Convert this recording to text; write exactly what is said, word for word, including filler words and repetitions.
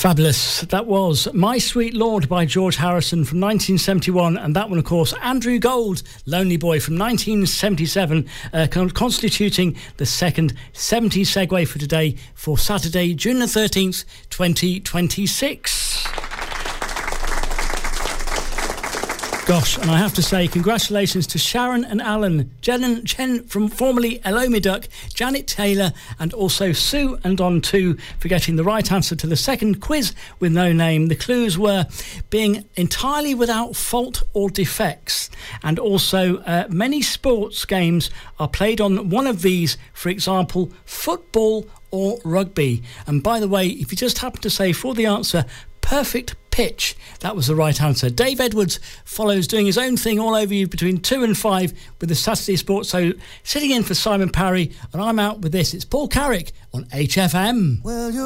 Fabulous. That was My Sweet Lord by George Harrison from nineteen seventy-one, and that one, of course, Andrew Gold, Lonely Boy from nineteen seventy-seven, uh, constituting the second seventies segue for today for Saturday, June the thirteenth, twenty twenty-six. Gosh, and I have to say congratulations to Sharon and Alan, Jen, Jen from formerly Elomi Duck, Janet Taylor, and also Sue and Don too for getting the right answer to the second quiz with no name. The clues were being entirely without fault or defects, and also uh, many sports games are played on one of these, for example, football or rugby. And by the way, if you just happen to say for the answer, perfect pitch, that was the right answer. Dave Edwards follows doing his own thing all over you between two and five with the Saturday Sports. So sitting in for Simon Parry, and I'm out with this. It's Paul Carrick on H F M. Well,